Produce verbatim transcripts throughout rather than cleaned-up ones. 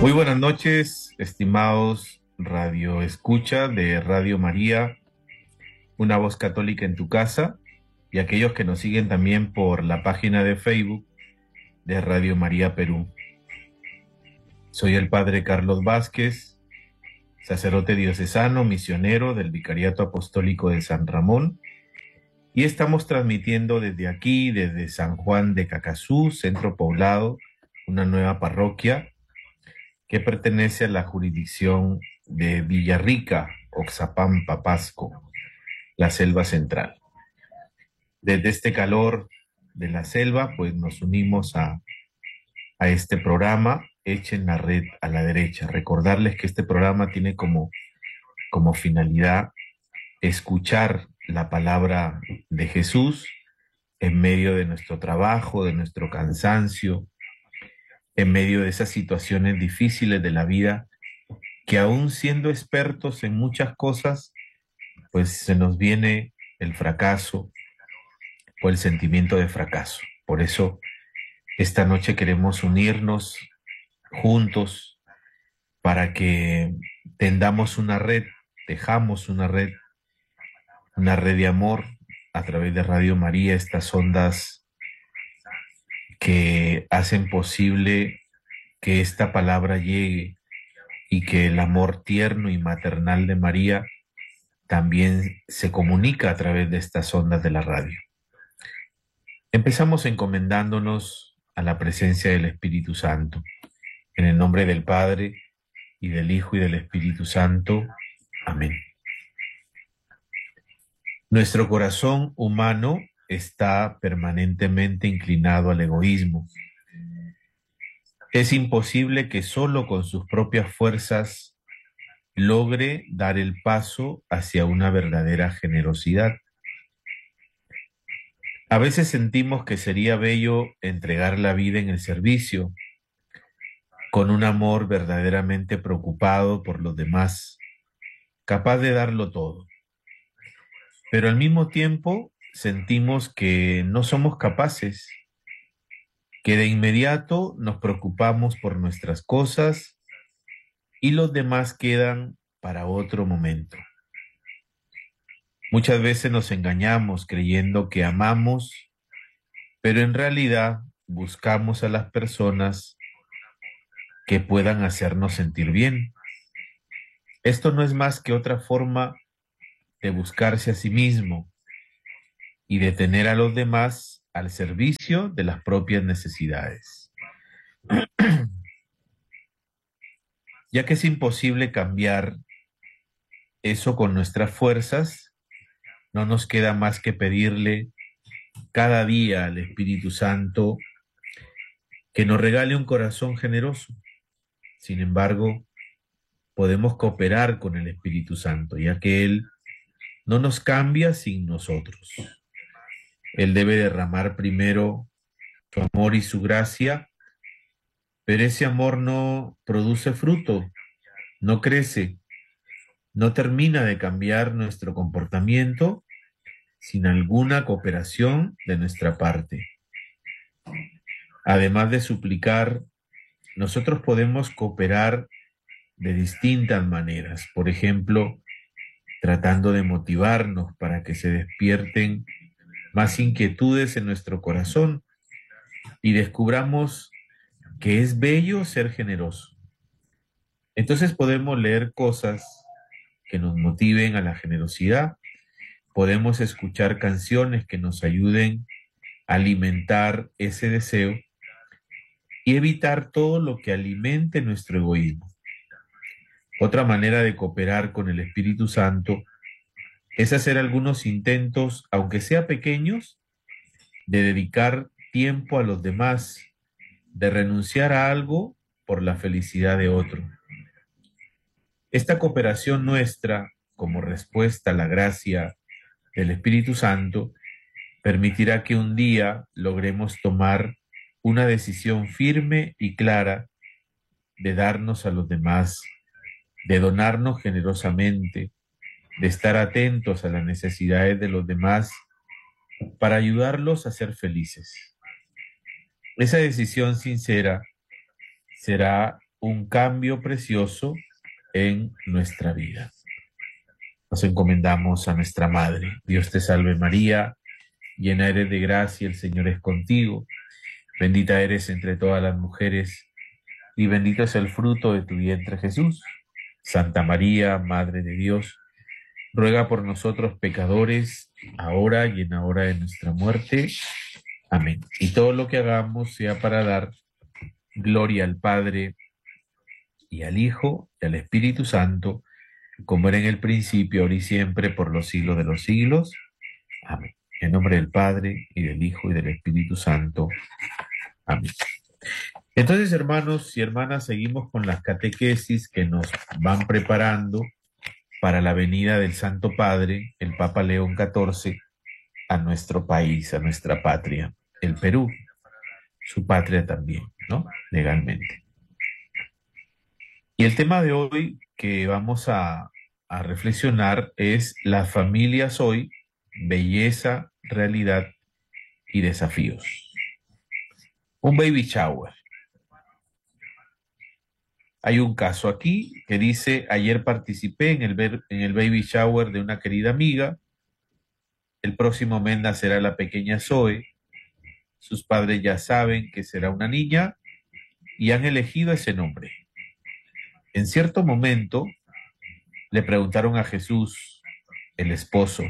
Muy buenas noches, estimados radio escucha de Radio María, una voz católica en tu casa, y aquellos que nos siguen también por la página de Facebook de Radio María Perú. Soy el padre Carlos Vázquez, sacerdote diocesano, misionero del Vicariato Apostólico de San Ramón, y estamos transmitiendo desde aquí, desde San Juan de Cacazú, centro poblado, una nueva parroquia que pertenece a la jurisdicción de Villarrica, Oxapampa, Pasco, la selva central. Desde este calor de la selva, pues nos unimos a, a este programa, Echen la Red a la Derecha. Recordarles que este programa tiene como, como finalidad escuchar la palabra de Jesús en medio de nuestro trabajo, de nuestro cansancio, en medio de esas situaciones difíciles de la vida, que aún siendo expertos en muchas cosas, pues se nos viene el fracaso o el sentimiento de fracaso. Por eso, esta noche queremos unirnos juntos para que tendamos una red, tejamos una red, una red de amor a través de Radio María, estas ondas que hacen posible que esta palabra llegue y que el amor tierno y maternal de María también se comunica a través de estas ondas de la radio. Empezamos encomendándonos a la presencia del Espíritu Santo. En el nombre del Padre, y del Hijo, y del Espíritu Santo. Amén. Nuestro corazón humano está permanentemente inclinado al egoísmo. Es imposible que solo con sus propias fuerzas logre dar el paso hacia una verdadera generosidad. A veces sentimos que sería bello entregar la vida en el servicio, con un amor verdaderamente preocupado por los demás, capaz de darlo todo. Pero al mismo tiempo sentimos que no somos capaces, que de inmediato nos preocupamos por nuestras cosas y los demás quedan para otro momento. Muchas veces nos engañamos creyendo que amamos, pero en realidad buscamos a las personas que puedan hacernos sentir bien. Esto no es más que otra forma de buscarse a sí mismo y de tener a los demás al servicio de las propias necesidades. Ya que es imposible cambiar eso con nuestras fuerzas, no nos queda más que pedirle cada día al Espíritu Santo que nos regale un corazón generoso. Sin embargo, podemos cooperar con el Espíritu Santo, ya que Él no nos cambia sin nosotros. Él debe derramar primero su amor y su gracia, pero ese amor no produce fruto, no crece, no termina de cambiar nuestro comportamiento sin alguna cooperación de nuestra parte. Además de suplicar, nosotros podemos cooperar de distintas maneras. Por ejemplo, tratando de motivarnos para que se despierten más inquietudes en nuestro corazón y descubramos que es bello ser generoso. Entonces podemos leer cosas que nos motiven a la generosidad, podemos escuchar canciones que nos ayuden a alimentar ese deseo y evitar todo lo que alimente nuestro egoísmo. Otra manera de cooperar con el Espíritu Santo es hacer algunos intentos, aunque sea pequeños, de dedicar tiempo a los demás, de renunciar a algo por la felicidad de otro. Esta cooperación nuestra, como respuesta a la gracia del Espíritu Santo, permitirá que un día logremos tomar una decisión firme y clara de darnos a los demás, de donarnos generosamente, de estar atentos a las necesidades de los demás para ayudarlos a ser felices. Esa decisión sincera será un cambio precioso en nuestra vida. Nos encomendamos a nuestra Madre. Dios te salve María, llena eres de gracia, el Señor es contigo. Bendita eres entre todas las mujeres y bendito es el fruto de tu vientre Jesús. Santa María, Madre de Dios, ruega por nosotros pecadores, ahora y en la hora de nuestra muerte. Amén. Y todo lo que hagamos sea para dar gloria al Padre y al Hijo y al Espíritu Santo, como era en el principio, ahora y siempre, por los siglos de los siglos. Amén. En nombre del Padre, y del Hijo, y del Espíritu Santo. Amén. Entonces, hermanos y hermanas, seguimos con las catequesis que nos van preparando para la venida del Santo Padre, el Papa León catorce, a nuestro país, a nuestra patria, el Perú, su patria también, ¿no? Legalmente. Y el tema de hoy que vamos a, a reflexionar es las familias hoy, belleza, realidad y desafíos. Un baby shower. Hay un caso aquí que dice, ayer participé en el, ver, en el baby shower de una querida amiga. El próximo mes nacerá la pequeña Zoe. Sus padres ya saben que será una niña y han elegido ese nombre. En cierto momento le preguntaron a Jesús, el esposo,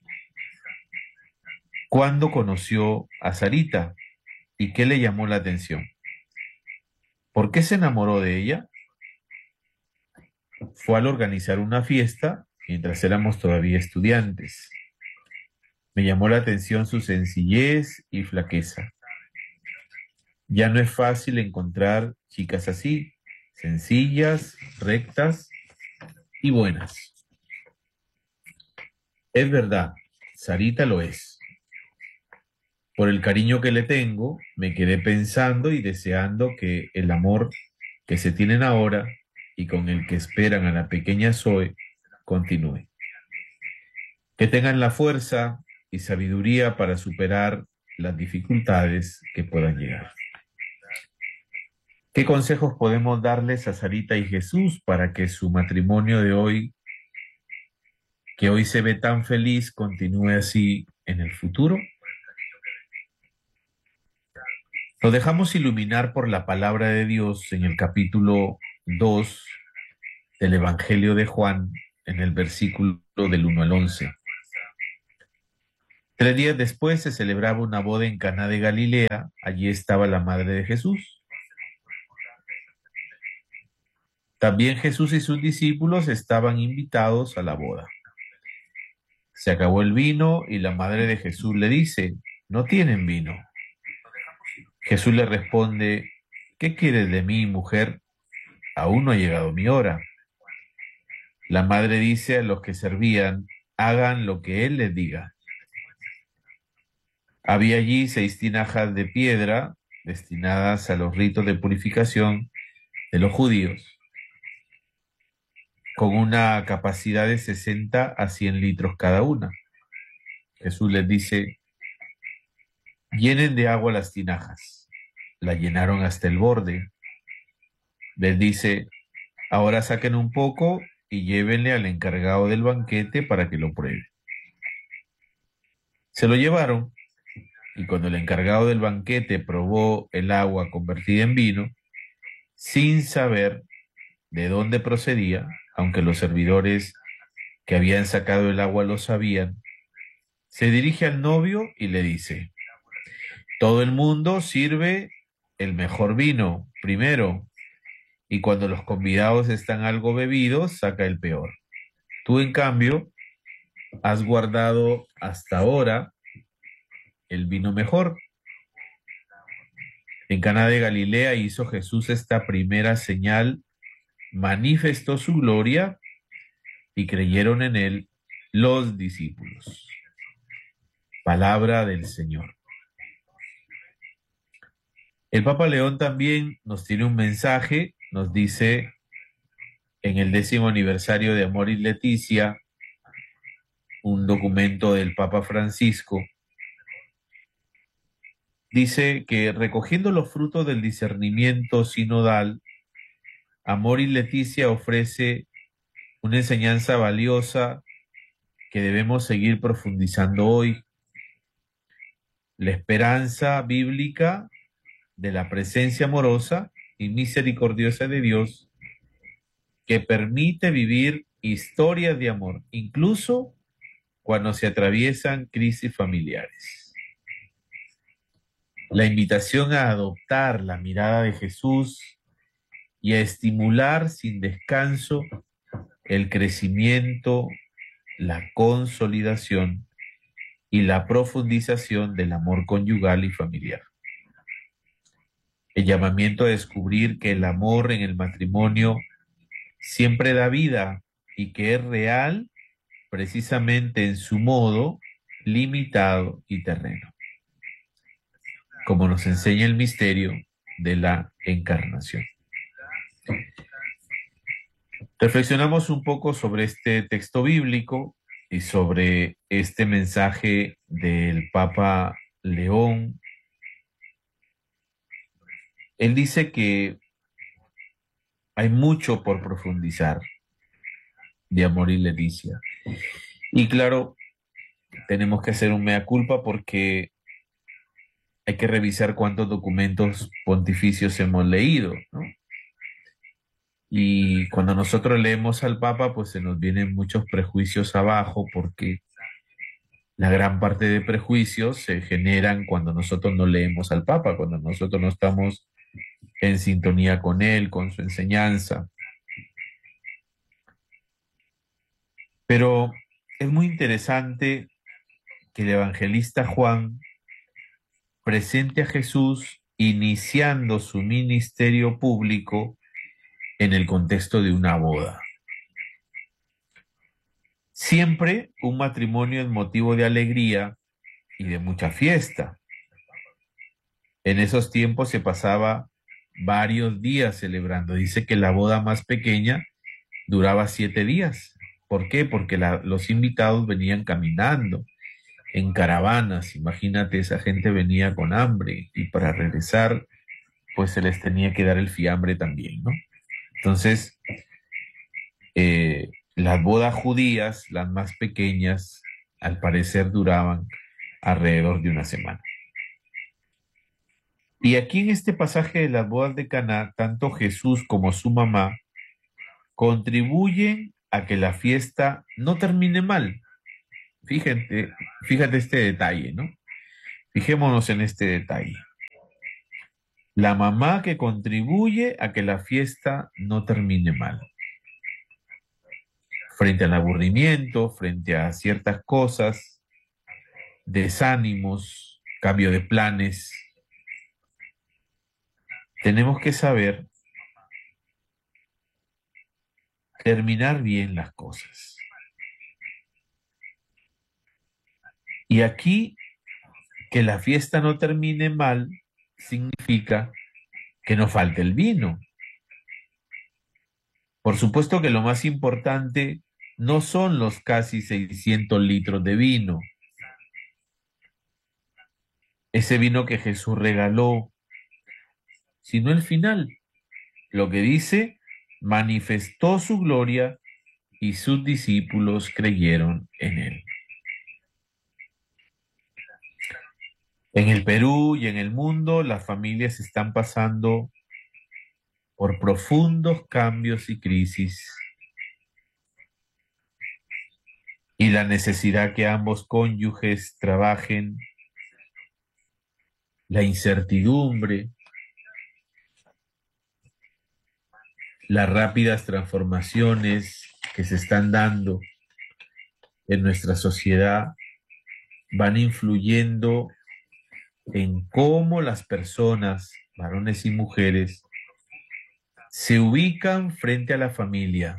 ¿cuándo conoció a Sarita y qué le llamó la atención? ¿Por qué se enamoró de ella? Fue al organizar una fiesta mientras éramos todavía estudiantes. Me llamó la atención su sencillez y flaqueza. Ya no es fácil encontrar chicas así, sencillas, rectas y buenas. Es verdad, Sarita lo es. Por el cariño que le tengo, me quedé pensando y deseando que el amor que se tienen ahora y con el que esperan a la pequeña Zoe continúe. Que tengan la fuerza y sabiduría para superar las dificultades que puedan llegar. ¿Qué consejos podemos darles a Sarita y Jesús para que su matrimonio de hoy, que hoy se ve tan feliz, continúe así en el futuro? Nos dejamos iluminar por la palabra de Dios en el capítulo dos del Evangelio de Juan, en el versículo del uno al once. Tres días después se celebraba una boda en Caná de Galilea. Allí estaba la madre de Jesús. También Jesús y sus discípulos estaban invitados a la boda. Se acabó el vino y la madre de Jesús le dice, no tienen vino. Jesús le responde, ¿qué quieres de mí, mujer? Aún no ha llegado mi hora. La madre dice a los que servían, hagan lo que él les diga. Había allí seis tinajas de piedra destinadas a los ritos de purificación de los judíos, con una capacidad de sesenta a cien litros cada una. Jesús les dice, llenen de agua las tinajas. La llenaron hasta el borde. Les dice, ahora saquen un poco y llévenle al encargado del banquete para que lo pruebe. Se lo llevaron, y cuando el encargado del banquete probó el agua convertida en vino, sin saber de dónde procedía, aunque los servidores que habían sacado el agua lo sabían, se dirige al novio y le dice, todo el mundo sirve el mejor vino primero, y cuando los convidados están algo bebidos, saca el peor. Tú, en cambio, has guardado hasta ahora el vino mejor. En Caná de Galilea hizo Jesús esta primera señal, manifestó su gloria y creyeron en él los discípulos. Palabra del Señor. El Papa León también nos tiene un mensaje, nos dice en el décimo aniversario de Amor y Leticia, un documento del Papa Francisco, dice que recogiendo los frutos del discernimiento sinodal, Amoris Laetitia ofrece una enseñanza valiosa que debemos seguir profundizando hoy. La esperanza bíblica de la presencia amorosa y misericordiosa de Dios que permite vivir historias de amor, incluso cuando se atraviesan crisis familiares. La invitación a adoptar la mirada de Jesús y a estimular sin descanso el crecimiento, la consolidación y la profundización del amor conyugal y familiar. El llamamiento a descubrir que el amor en el matrimonio siempre da vida y que es real precisamente en su modo limitado y terreno, como nos enseña el misterio de la encarnación. Reflexionamos un poco sobre este texto bíblico y sobre este mensaje del Papa León. Él dice que hay mucho por profundizar de Amoris Laetitia. Y claro, tenemos que hacer un mea culpa porque hay que revisar cuántos documentos pontificios hemos leído, ¿no? Y cuando nosotros leemos al Papa, pues se nos vienen muchos prejuicios abajo porque la gran parte de prejuicios se generan cuando nosotros no leemos al Papa, cuando nosotros no estamos en sintonía con él, con su enseñanza. Pero es muy interesante que el evangelista Juan presente a Jesús iniciando su ministerio público en el contexto de una boda. Siempre un matrimonio es motivo de alegría y de mucha fiesta. En esos tiempos se pasaba varios días celebrando. Dice que la boda más pequeña duraba siete días. ¿Por qué? Porque la, los invitados venían caminando en caravanas. Imagínate, esa gente venía con hambre y para regresar, pues se les tenía que dar el fiambre también, ¿no? Entonces, eh, las bodas judías, las más pequeñas, al parecer duraban alrededor de una semana. Y aquí en este pasaje de las bodas de Caná, tanto Jesús como su mamá contribuyen a que la fiesta no termine mal. Fíjate, fíjate este detalle, ¿no? Fijémonos en este detalle. La mamá que contribuye a que la fiesta no termine mal. Frente al aburrimiento, frente a ciertas cosas, desánimos, cambio de planes, tenemos que saber terminar bien las cosas. Y aquí, que la fiesta no termine mal significa que no falte el vino. Por supuesto que lo más importante no son los casi seiscientos litros de vino. Ese vino que Jesús regaló, sino el final. Lo que dice, manifestó su gloria y sus discípulos creyeron en él. En el Perú y en el mundo, las familias están pasando por profundos cambios y crisis. Y la necesidad que ambos cónyuges trabajen, la incertidumbre, las rápidas transformaciones que se están dando en nuestra sociedad van influyendo en cómo las personas, varones y mujeres, se ubican frente a la familia.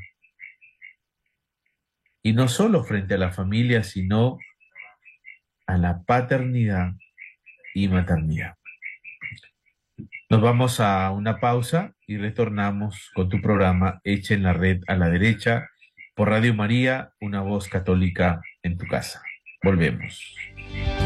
Y no solo frente a la familia, sino a la paternidad y maternidad. Nos vamos a una pausa y retornamos con tu programa Echa en la Red a la Derecha por Radio María, una voz católica en tu casa. Volvemos.